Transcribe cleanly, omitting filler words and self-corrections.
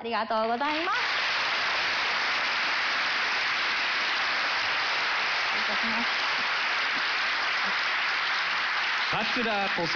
りがとうございます。 佐倉俊